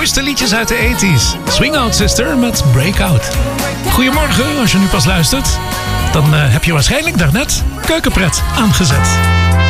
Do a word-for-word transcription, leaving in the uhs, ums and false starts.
mooiste liedjes uit de tachtiger. Swing Out Sister met Breakout. Goedemorgen, als je nu pas luistert. Dan uh, heb je waarschijnlijk daarnet Keukenpret aangezet.